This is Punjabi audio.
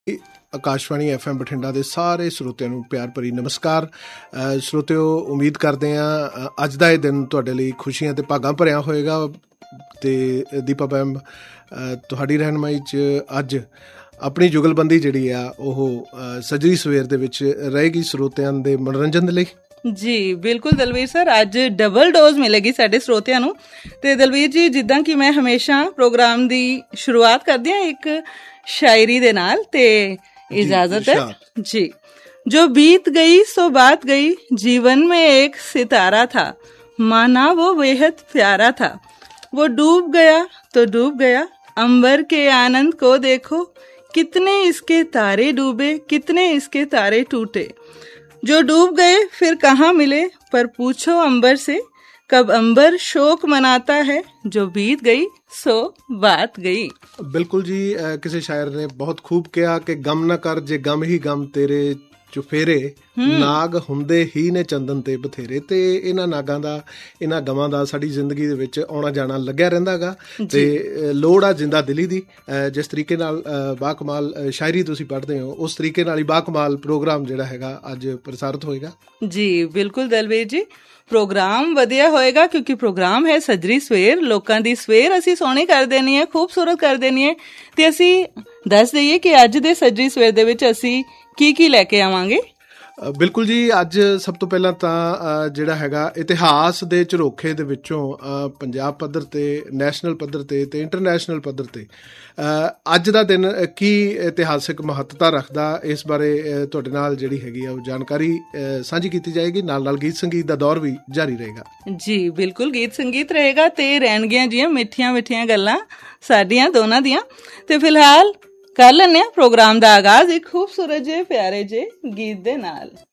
ਆਕਾਸ਼ਵਾਣੀ FM ਬਠਿੰਡਾ ਦੇ ਸਾਰੇ ਸਰੋਤਿਆਂ ਨੂੰ ਪਿਆਰ ਭਰੀ ਨਮਸਕਾਰ। ਸਰੋਤਿਓ, ਉਮੀਦ ਕਰਦੇ ਹਾਂ ਅੱਜ ਦਾ ਇਹ ਦਿਨ ਤੁਹਾਡੇ ਲਈ ਖੁਸ਼ੀਆਂ ਅਤੇ ਭਾਗਾਂ ਭਰਿਆ ਹੋਏਗਾ। ਅਤੇ ਦੀਪਾ ਮੈਮ ਤੁਹਾਡੀ ਰਹਿਨੁਮਾਈ 'ਚ ਅੱਜ ਆਪਣੀ ਜੁਗਲਬੰਦੀ ਜਿਹੜੀ ਆ ਉਹ ਸੱਜਰੀ ਸਵੇਰ ਦੇ ਵਿੱਚ ਰਹੇਗੀ ਸਰੋਤਿਆਂ ਦੇ ਮਨੋਰੰਜਨ ਦੇ ਲਈ। ਜੀ ਬਿਲਕੁਲ ਦਲਵੀਰ ਸਰ, ਅੱਜ ਡਬਲ ਡੋਜ਼ ਮਿਲੇਗੀ ਸਾਡੇ ਸਰੋਤਿਆਂ ਨੂੰ। ਤੇ ਦਲਵੀਰ ਜੀ, ਜਿੱਦਾਂ ਕਿ ਮੈਂ ਹਮੇਸ਼ਾ ਪ੍ਰੋਗਰਾਮ ਦੀ ਸ਼ੁਰੂਆਤ ਕਰਦੀ ਹਾਂ ਇੱਕ ਸ਼ਾਇਰੀ ਦੇ ਨਾਲ, ਤੇ इजाजत है जी। जो बीत गई सो बात गई, जीवन में एक सितारा था, माना वो बेहद प्यारा था। वो डूब गया तो डूब गया, अंबर के आनंद को देखो, कितने इसके तारे डूबे, कितने इसके तारे टूटे। जो डूब गए फिर कहाँ मिले, पर पूछो अंबर से, कब अंबर शोक मनाता है, जो बीत गई सो बात गई। ਬਿਲਕੁਲ ਜੀ, ਕਿਸੇ ਸ਼ਾਇਰ ਨੇ ਬਹੁਤ ਖੂਬ ਕਿਹਾ ਕਿ ਗਮ ਨਾ ਕਰ ਜੇ ਗਮ ਹੀ ਗਮ ਤੇਰੇ ਚੁਫੇਰੇ, ਨਾਗ ਹੁੰਦੇ ਹੀ ਨੇ ਚੰਦਨ ਤੇ ਬਥੇਰੇ। ਤੇ ਇਹਨਾਂ ਨਾਗਾਂ ਦਾ, ਇਹਨਾਂ ਗਮਾਂ ਦਾ ਸਾਡੀ ਜ਼ਿੰਦਗੀ ਦੇ ਵਿੱਚ ਆਉਣਾ ਜਾਣਾ ਲੱਗਿਆ ਰਹਿੰਦਾ ਗਾ। ਤੇ ਲੋੜ ਆ ਜਿੰਦਾ ਦਿਲੀ ਦੀ। ਜਿਸ ਤਰੀਕੇ ਨਾਲ ਬਾਕਮਾਲ ਸ਼ਾਇਰੀ ਤੁਸੀਂ ਪੜ੍ਹਦੇ ਹੋ, ਉਸ ਤਰੀਕੇ ਨਾਲ ਹੀ ਬਾਕਮਾਲ ਪ੍ਰੋਗਰਾਮ ਜਿਹੜਾ ਹੈਗਾ ਅੱਜ ਪ੍ਰਸਾਰਿਤ ਹੋਏਗਾ। ਜੀ ਬਿਲਕੁਲ ਦਲਵੀਰ ਜੀ, ਪ੍ਰੋਗਰਾਮ ਵਧੀਆ ਹੋਏਗਾ ਕਿਉਂਕਿ ਪ੍ਰੋਗਰਾਮ ਹੈ ਸੱਜਰੀ ਸਵੇਰ। ਲੋਕਾਂ ਦੀ ਸਵੇਰ ਅਸੀਂ ਸੋਹਣੀ ਕਰ ਦੇਣੀ ਹੈ, ਖੂਬਸੂਰਤ ਕਰ ਦੇਣੀ ਹੈ। ਤੇ ਅਸੀਂ ਦੱਸ ਦਈਏ ਕਿ ਅੱਜ ਦੇ ਸੱਜਰੀ ਸਵੇਰ ਦੇ ਵਿੱਚ ਅਸੀਂ ਕੀ ਲੈ ਕੇ ਆਵਾਂਗੇ। ਬਿਲਕੁਲ ਜੀ, ਅੱਜ ਸਭ ਤੋਂ ਪਹਿਲਾਂ ਤਾਂ ਜਿਹੜਾ ਹੈਗਾ ਇਤਿਹਾਸ ਦੇ ਝਰੋਖੇ ਦੇ ਵਿੱਚੋਂ ਪੰਜਾਬ ਪੱਧਰ 'ਤੇ, ਨੈਸ਼ਨਲ ਪੱਧਰ 'ਤੇ ਅਤੇ ਇੰਟਰਨੈਸ਼ਨਲ ਪੱਧਰ 'ਤੇ ਅੱਜ ਦਾ ਦਿਨ ਕੀ ਇਤਿਹਾਸਿਕ ਮਹੱਤਤਾ ਰੱਖਦਾ, ਇਸ ਬਾਰੇ ਤੁਹਾਡੇ ਨਾਲ ਜਿਹੜੀ ਹੈਗੀ ਆ ਉਹ ਜਾਣਕਾਰੀ ਸਾਂਝੀ ਕੀਤੀ ਜਾਏਗੀ। ਨਾਲ ਨਾਲ ਗੀਤ ਸੰਗੀਤ ਦਾ ਦੌਰ ਵੀ ਜਾਰੀ ਰਹੇਗਾ। ਜੀ ਬਿਲਕੁਲ, ਗੀਤ ਸੰਗੀਤ ਰਹੇਗਾ ਤੇ ਰਹਿਣਗੀਆਂ ਜੀਆਂ ਮਿੱਠੀਆਂ ਮਿੱਠੀਆਂ ਗੱਲਾਂ ਸਾਡੀਆਂ ਦੋਨਾਂ ਦੀਆਂ। ਤੇ ਫਿਲਹਾਲ ਕਰ ਲੈਂਦੇ ਹਾਂ ਪ੍ਰੋਗਰਾਮ ਦਾ ਆਗਾਜ਼ ਇੱਕ ਖੂਬਸੂਰਤ ਜਿਹੇ ਪਿਆਰੇ ਜਿਹੇ ਗੀਤ ਦੇ ਨਾਲ।